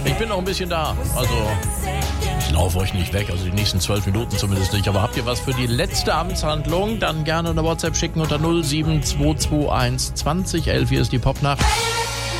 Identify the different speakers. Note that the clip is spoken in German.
Speaker 1: Ich bin noch ein bisschen da. Also, ich laufe euch nicht weg. Also die nächsten 12 Minuten zumindest nicht. Aber habt ihr was für die letzte Amtshandlung? Dann gerne eine WhatsApp schicken unter 07221 2011. Hier ist die Popnacht.